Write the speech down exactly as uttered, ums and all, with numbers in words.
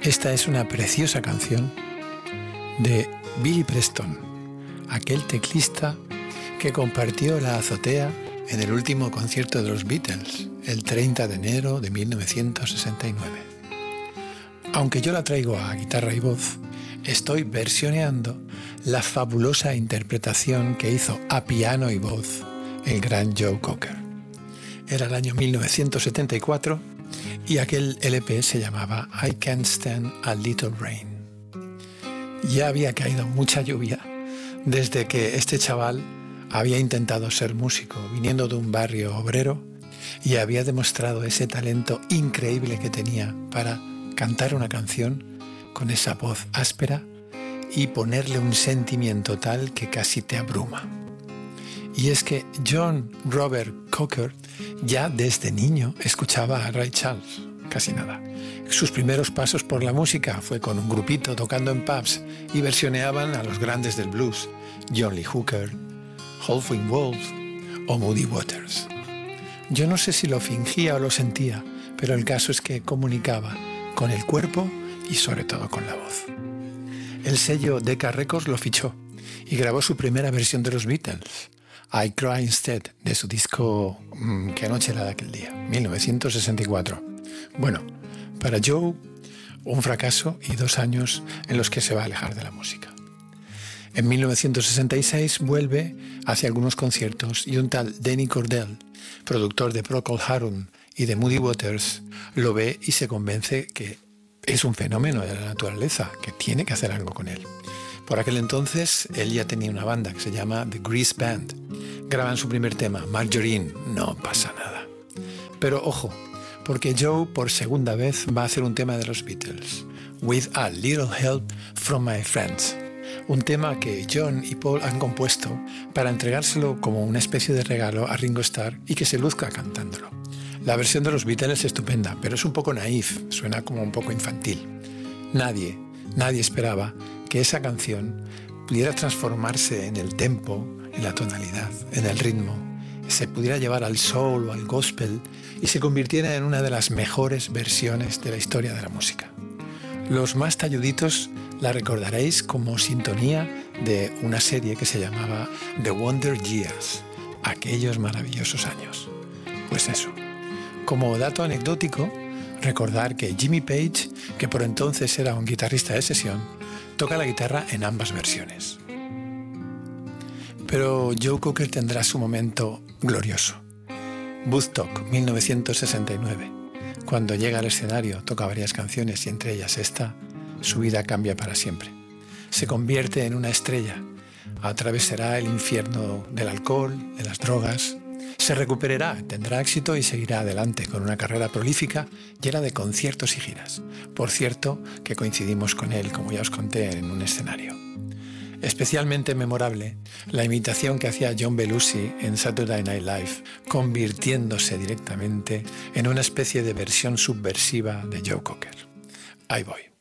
Esta es una preciosa canción de Billy Preston, aquel teclista que compartió la azotea en el último concierto de los Beatles, el treinta de enero de mil novecientos sesenta y nueve. Aunque yo la traigo a guitarra y voz, estoy versioneando la fabulosa interpretación que hizo a piano y voz el gran Joe Cocker. Era el año mil novecientos setenta y cuatro y aquel L P se llamaba I Can't Stand a Little Rain. Ya había caído mucha lluvia desde que este chaval había intentado ser músico, viniendo de un barrio obrero, y había demostrado ese talento increíble que tenía para cantar una canción con esa voz áspera y ponerle un sentimiento tal que casi te abruma. Y es que John Robert Cocker ya desde niño escuchaba a Ray Charles, casi nada. Sus primeros pasos por la música fue con un grupito tocando en pubs y versioneaban a los grandes del blues, John Lee Hooker, Howlin' Wolf o Muddy Waters. Yo no sé si lo fingía o lo sentía, pero el caso es que comunicaba con el cuerpo y sobre todo con la voz. El sello Decca Records lo fichó y grabó su primera versión de los Beatles, I Cry Instead, de su disco mmm, Qué noche era de aquel día, mil novecientos sesenta y cuatro. Bueno, para Joe, un fracaso y dos años en los que se va a alejar de la música. En mil novecientos sesenta y seis vuelve, hace algunos conciertos y un tal Denny Cordell, productor de Procol Harum y de Muddy Waters, lo ve y se convence que es un fenómeno de la naturaleza, que tiene que hacer algo con él. Por aquel entonces, él ya tenía una banda que se llama The Grease Band. Graban su primer tema, Margarine, no pasa nada. Pero ojo, porque Joe por segunda vez va a hacer un tema de los Beatles, With a Little Help from My Friends. Un tema que John y Paul han compuesto para entregárselo como una especie de regalo a Ringo Starr y que se luzca cantándolo. La versión de los Beatles es estupenda, pero es un poco naif, suena como un poco infantil. Nadie, nadie esperaba que esa canción pudiera transformarse en el tempo, en la tonalidad, en el ritmo, se pudiera llevar al soul o al gospel y se convirtiera en una de las mejores versiones de la historia de la música. Los más talluditos la recordaréis como sintonía de una serie que se llamaba The Wonder Years, aquellos maravillosos años. Pues eso. Como dato anecdótico, recordar que Jimmy Page, que por entonces era un guitarrista de sesión, toca la guitarra en ambas versiones. Pero Joe Cocker tendrá su momento glorioso. Woodstock, mil novecientos sesenta y nueve. Cuando llega al escenario, toca varias canciones y entre ellas esta, su vida cambia para siempre. Se convierte en una estrella, atravesará el infierno del alcohol, de las drogas, se recuperará, tendrá éxito y seguirá adelante con una carrera prolífica llena de conciertos y giras. Por cierto, que coincidimos con él, como ya os conté, en un escenario. Especialmente memorable la imitación que hacía John Belushi en Saturday Night Live, convirtiéndose directamente en una especie de versión subversiva de Joe Cocker. Ahí voy.